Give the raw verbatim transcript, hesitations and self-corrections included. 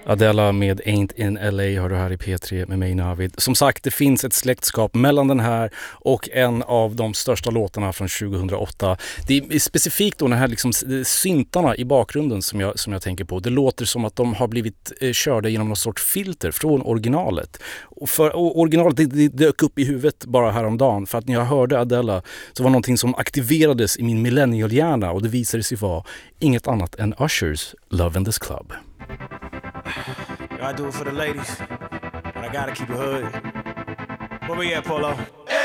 Adela med Ain't in L A har du här i P tre med mig Navid. Som sagt, det finns ett släktskap mellan den här och en av de största låtarna från tjugohundraåtta. Det är specifikt då den här liksom syntarna i bakgrunden som jag, som jag tänker på. Det låter som att de har blivit eh, körda genom någon sorts filter från originalet. Och för och originalet det, det dök upp i huvudet bara häromdagen för att när jag hörde Adela så var någonting som aktiverades i min millennial-hjärna och det visade sig vara inget annat än Ushers Love in This Club. I do it for the ladies, but I gotta keep it hood. Where we at, Polo?